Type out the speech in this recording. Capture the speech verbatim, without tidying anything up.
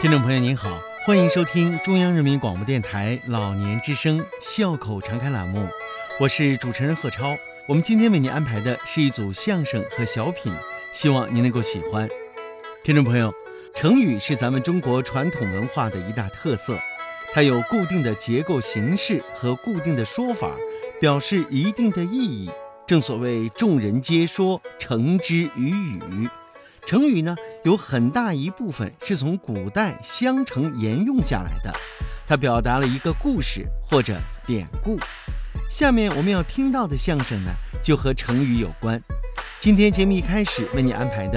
听众朋友您好，欢迎收听中央人民广播电台老年之声笑口常开栏目，我是主持人贺超。我们今天为您安排的是一组相声和小品，希望您能够喜欢。听众朋友，成语是咱们中国传统文化的一大特色，它有固定的结构形式和固定的说法，表示一定的意义。正所谓众人皆说，成之于语。成语呢，有很大一部分是从古代相承沿用下来的，它表达了一个故事或者典故。下面我们要听到的相声呢，就和成语有关。今天节目一开始为你安排的